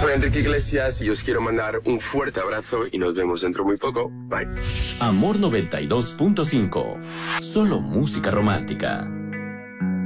Soy Enrique Iglesias y os quiero mandar un fuerte abrazo y nos vemos dentro muy poco. Bye. Amor 92.5. Solo música romántica.